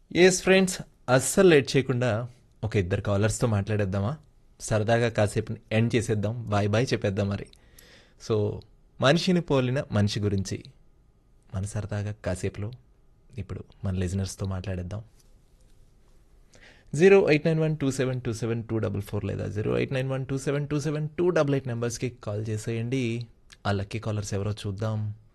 Yes friends, అస్సలు late చేయకుండా ఒక ఇద్దరు కాలర్స్తో మాట్లాడేద్దామా? సరదాగా కాసేపు ఎండ్ చేసేద్దాం, బాయ్ బాయ్ చెప్పేద్దాం మరి. సో మనిషిని పోలిన మనిషి గురించి మన సరదాగా కాసేపులో ఇప్పుడు మన లిజనర్స్తో మాట్లాడేద్దాం. 089127272244 లేదా 0891272728 నెంబర్స్కి కాల్ చేసేయండి. ఆ లక్కీ కాలర్స్ ఎవరో చూద్దాం.